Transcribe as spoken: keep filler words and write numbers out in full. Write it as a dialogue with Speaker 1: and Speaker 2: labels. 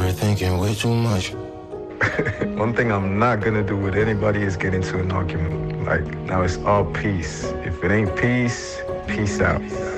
Speaker 1: you're thinking way too much.
Speaker 2: One thing I'm not gonna do with anybody is get into an argument. Like, now it's all peace. If it ain't peace, peace out.